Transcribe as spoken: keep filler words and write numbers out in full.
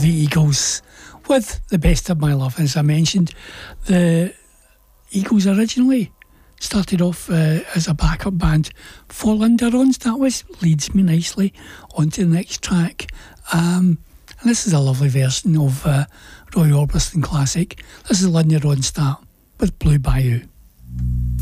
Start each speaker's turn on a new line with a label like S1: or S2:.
S1: the Eagles with The Best of My Love. As I mentioned, the Eagles originally started off uh, as a backup band for Linda Ronstadt, which leads me nicely onto the next track. Um, and this is a lovely version of uh, Roy Orbison classic. This is Linda Ronstadt with Blue Bayou.